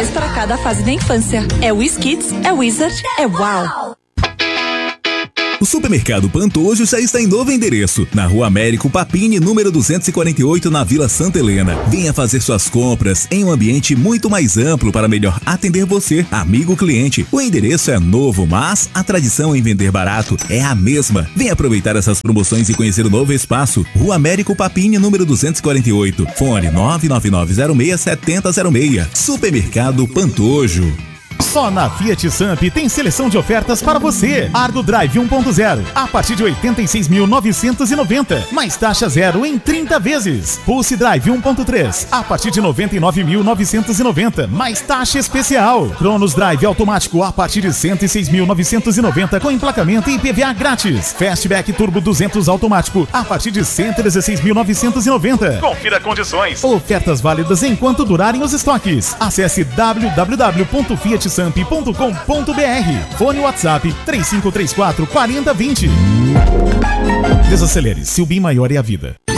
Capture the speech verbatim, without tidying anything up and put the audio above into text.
vez para cada fase da infância. É Wiz Kids, é Wizard, é Wow! O Supermercado Pantojo já está em novo endereço, na Rua Américo Papini, número duzentos e quarenta e oito, na Vila Santa Helena. Venha fazer suas compras em um ambiente muito mais amplo para melhor atender você, amigo cliente. O endereço é novo, mas a tradição em vender barato é a mesma. Venha aproveitar essas promoções e conhecer o novo espaço. Rua Américo Papini, número duzentos e quarenta e oito. Fone nove nove nove zero seis sete zero zero seis. Supermercado Pantojo. Só na Fiat Samp tem seleção de ofertas para você. Argo Drive um ponto zero a partir de oitenta e seis mil novecentos e noventa, mais taxa zero em trinta vezes. Pulse Drive um ponto três a partir de noventa e nove mil novecentos e noventa, mais taxa especial. Cronos Drive automático a partir de cento e seis mil novecentos e noventa com emplacamento e I P V A grátis. Fastback Turbo duzentos automático a partir de cento e dezesseis mil novecentos e noventa. Confira condições. Ofertas válidas enquanto durarem os estoques. Acesse w w w ponto fiat samp ponto com ponto b r. Fone WhatsApp três cinco três quatro, quatro zero dois zero. Desacelere, seu bem maior é a vida.